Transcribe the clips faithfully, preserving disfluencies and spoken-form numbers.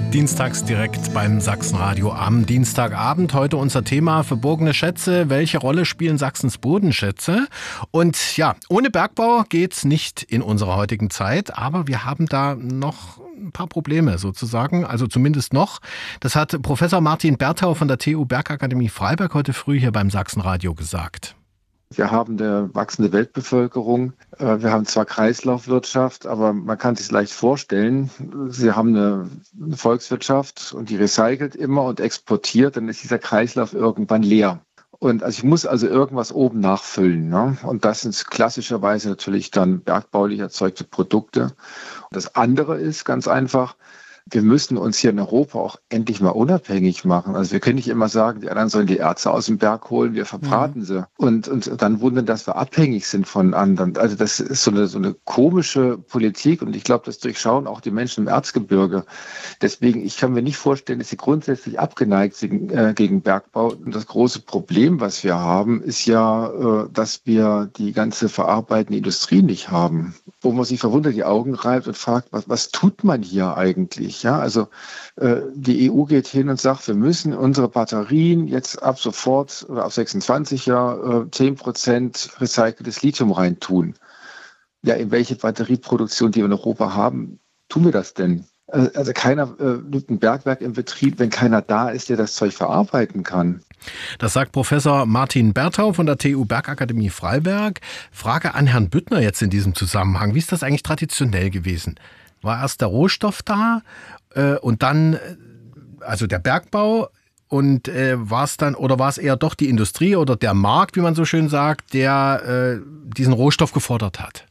Dienstags direkt beim Sachsenradio am Dienstagabend. Heute unser Thema verborgene Schätze. Welche Rolle spielen Sachsens Bodenschätze? Und ja, ohne Bergbau geht's nicht in unserer heutigen Zeit. Aber wir haben da noch ein paar Probleme sozusagen. Also zumindest noch. Das hat Professor Martin Berthau von der T U Bergakademie Freiberg heute früh hier beim Sachsenradio gesagt. Wir haben eine wachsende Weltbevölkerung. Wir haben zwar Kreislaufwirtschaft, aber man kann sich leicht vorstellen, Sie haben eine Volkswirtschaft und die recycelt immer und exportiert, dann ist dieser Kreislauf irgendwann leer. Und also ich muss also irgendwas oben nachfüllen, ne? Und das sind klassischerweise natürlich dann bergbaulich erzeugte Produkte. Und das andere ist ganz einfach, wir müssen uns hier in Europa auch endlich mal unabhängig machen. Also wir können nicht immer sagen, die anderen sollen die Erze aus dem Berg holen, wir verbraten mhm. sie. Und, und dann wundern, dass wir abhängig sind von anderen. Also das ist so eine, so eine komische Politik und ich glaube, das durchschauen auch die Menschen im Erzgebirge. Deswegen, ich kann mir nicht vorstellen, dass sie grundsätzlich abgeneigt sind äh, gegen Bergbau. Und das große Problem, was wir haben, ist ja, äh, dass wir die ganze verarbeitende Industrie nicht haben. Wo man sich verwundert die Augen reibt und fragt, was, was tut man hier eigentlich? Ja, also äh, die E U geht hin und sagt, wir müssen unsere Batterien jetzt ab sofort oder ab sechsundzwanzig ja äh, zehn Prozent recyceltes Lithium reintun. Ja, in welche Batterieproduktion, die wir in Europa haben, tun wir das denn? Also keiner äh, nimmt ein Bergwerk in Betrieb, wenn keiner da ist, der das Zeug verarbeiten kann. Das sagt Professor Martin Berthau von der T U Bergakademie Freiberg. Frage an Herrn Büttner jetzt in diesem Zusammenhang. Wie ist das eigentlich traditionell gewesen? War erst der Rohstoff da äh, und dann, also der Bergbau und äh, war es dann, oder war es eher doch die Industrie oder der Markt, wie man so schön sagt, der äh, diesen Rohstoff gefordert hat?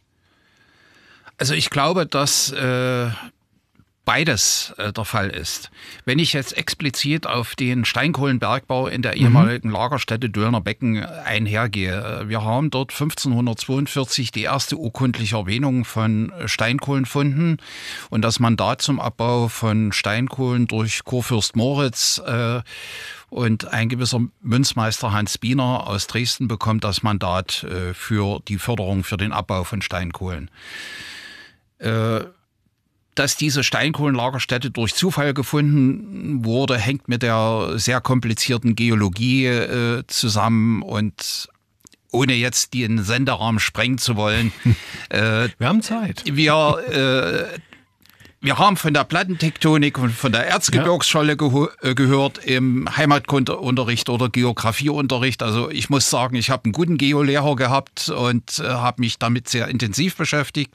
Also ich glaube, dass äh beides äh, der Fall ist. Wenn ich jetzt explizit auf den Steinkohlenbergbau in der ehemaligen Lagerstätte Döllner Becken einhergehe. Wir haben dort fünfzehnhundertzweiundvierzig die erste urkundliche Erwähnung von Steinkohlenfunden und das Mandat zum Abbau von Steinkohlen durch Kurfürst Moritz äh, und ein gewisser Münzmeister Hans Biener aus Dresden bekommt das Mandat äh, für die Förderung für den Abbau von Steinkohlen. Äh, Dass diese Steinkohlenlagerstätte durch Zufall gefunden wurde, hängt mit der sehr komplizierten Geologie äh, zusammen und ohne jetzt den Senderahmen sprengen zu wollen. äh, wir haben Zeit. Wir, äh, wir haben von der Plattentektonik und von der Erzgebirgsscholle geho- äh, gehört im Heimatkundeunterricht oder Geografieunterricht. Also ich muss sagen, ich habe einen guten Geolehrer gehabt und äh, habe mich damit sehr intensiv beschäftigt.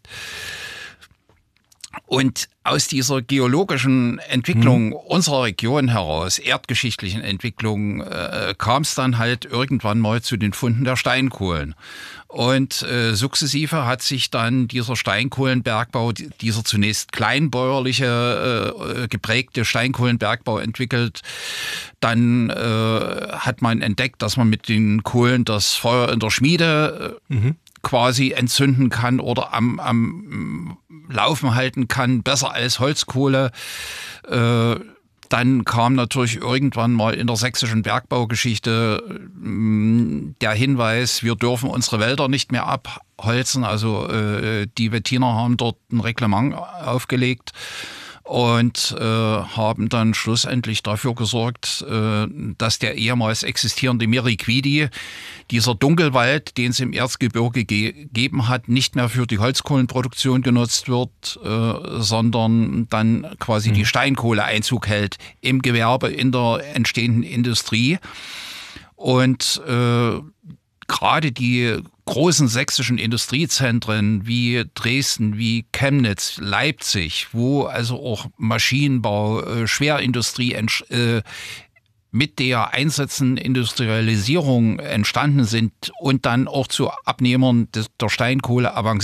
Und aus dieser geologischen Entwicklung mhm. unserer Region heraus, erdgeschichtlichen Entwicklung, äh, kam es dann halt irgendwann mal zu den Funden der Steinkohlen. Und äh, sukzessive hat sich dann dieser Steinkohlenbergbau, dieser zunächst kleinbäuerliche, äh, geprägte Steinkohlenbergbau entwickelt. Dann äh, hat man entdeckt, dass man mit den Kohlen das Feuer in der Schmiede äh, mhm. quasi entzünden kann oder am, am Laufen halten kann, besser als Holzkohle. Äh, dann kam natürlich irgendwann mal in der sächsischen Bergbaugeschichte äh, der Hinweis, wir dürfen unsere Wälder nicht mehr abholzen. Also äh, die Wettiner haben dort ein Reglement aufgelegt und äh, haben dann schlussendlich dafür gesorgt, äh, dass der ehemals existierende Meriquidi, dieser Dunkelwald, den es im Erzgebirge ge- gegeben hat, nicht mehr für die Holzkohlenproduktion genutzt wird, äh, sondern dann quasi mhm. die Steinkohle Einzug hält im Gewerbe, in der entstehenden Industrie. Und äh, gerade die großen sächsischen Industriezentren wie Dresden, wie Chemnitz, Leipzig, wo also auch Maschinenbau, äh, Schwerindustrie äh, mit der einsetzenden Industrialisierung entstanden sind und dann auch zu Abnehmern des, der Steinkohle avanciert